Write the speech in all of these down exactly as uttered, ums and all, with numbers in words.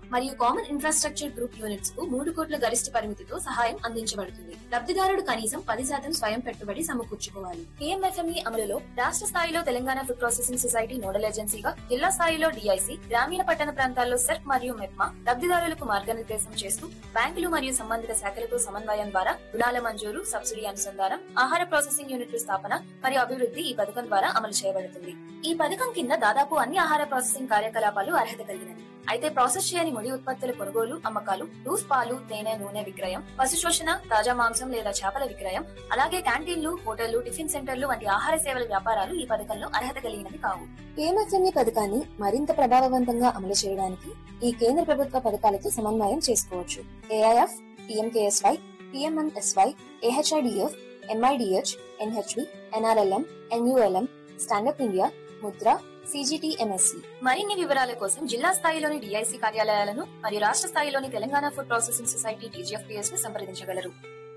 మరియు common infrastructure group units కు మూడు కోట్ల గరిష్ట పరిమితితో సహాయం అందించబడుతుంది. లబ్ధిదారుడు కనీసం పది శాతం స్వయం పెట్టుబడి సమకూర్చుకోవాలి. పీఎంఎఫ్ఎంఈ అమలులో రాష్ట్ర స్థాయిలో Telangana food processing society nodal ఏజెన్సీగా, జిల్లా స్థాయిలో డిఐసి, గ్రామీణ పట్టణ ప్రాంతాల్లో సెర్క్ మరియు మెప్మా లబ్ధిదారులకు మార్గనిర్దేశం చేస్తూ బ్యాంకులు మరియు సంబంధిత శాఖలతో సమన్వయం ద్వారా రుణాల మంజూరు, సబ్సిడీ అనుసంధానం, ఆహార ప్రాసెసింగ్ యూనిట్ల స్థాపన మరియు అభివృద్ధి ఈ పథకం ద్వారా అమలు చేయబడుతుంది. ఈ పథకం కింద దాదాపు అన్ని ఆహార ప్రాసెసింగ్ కార్యకలాపాలు అర్హత కలిగినవి. అయితే ప్రాసెస్ చేయని ముడి ఉత్పత్తుల కొనుగోలు, అమ్మకాలు, లూస్ పాలు, తేనె, నూనె విక్రయం, పశు శోషణ, తాజా మాంసం లేదా చేపల విక్రయం, అలాగే క్యాంటీన్లు, హోటళ్లు, టిఫిన్ సెంటర్లు వంటి ఆహార సేవల వ్యాపారాలు ఈ పథకంలో అర్హత కలిగినవి కావు. పీఎంఎఫ్ఎంఈ పథకాన్ని మరింత ప్రభావవంతంగా అమలు చేయడానికి ఈ కేంద్ర ప్రభుత్వ పథకాలతో సమన్వయం చేసుకోవచ్చు. AIF, PMKSY, PMMSY, AHIDF, MIDH, NHB, NRLM, NULM, stand up India, Mudra, CGTMSC. మరిన్ని వివరాల కోసం జిల్లా స్థాయిలోని డిఐసి కార్యాలయాలను మరియు రాష్ట్ర స్థాయిలోని Telangana food processing society TGFPS ను సంప్రదించగలరు.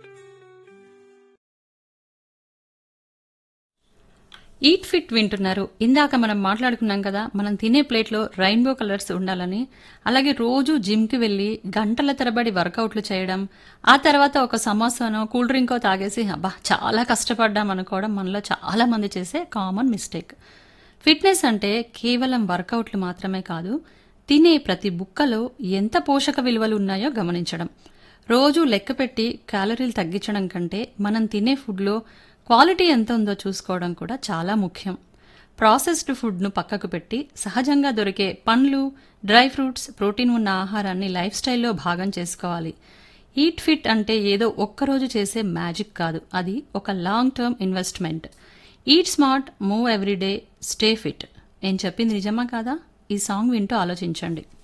ఈట్ ఫిట్ వింటున్నారు. ఇందాక మనం మాట్లాడుకున్నాం కదా, మనం తినే ప్లేట్లో రెయిన్బో కలర్స్ ఉండాలని. అలాగే రోజు జిమ్కి వెళ్ళి గంటల తరబడి వర్కౌట్లు చేయడం, ఆ తర్వాత ఒక సమోసానో కూల్ డ్రింకో తాగేసి అబ్బా చాలా కష్టపడ్డాం అనుకోవడం మనలో చాలా మంది చేసే కామన్ మిస్టేక్. ఫిట్నెస్ అంటే కేవలం వర్కౌట్లు మాత్రమే కాదు, తినే ప్రతి బుక్కలో ఎంత పోషక విలువలు ఉన్నాయో గమనించడం. రోజు లెక్కపెట్టి క్యాలరీలు తగ్గించడం కంటే మనం తినే ఫుడ్లో క్వాలిటీ ఎంత ఉందో చూసుకోవడం కూడా చాలా ముఖ్యం. ప్రాసెస్డ్ ఫుడ్ను పక్కకు పెట్టి సహజంగా దొరికే పండ్లు, డ్రై ఫ్రూట్స్, ప్రోటీన్ ఉన్న ఆహారాన్ని లైఫ్ స్టైల్లో భాగం చేసుకోవాలి. ఈట్ ఫిట్ అంటే ఏదో ఒక్కరోజు చేసే మ్యాజిక్ కాదు, అది ఒక long term investment. Eat smart, move everyday, stay fit. నేను చెప్పింది నిజమా కాదా? ఈ సాంగ్ వింటూ ఆలోచించండి.